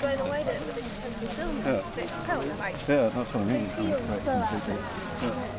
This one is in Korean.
对，看我的白。 对啊，他手面对对对。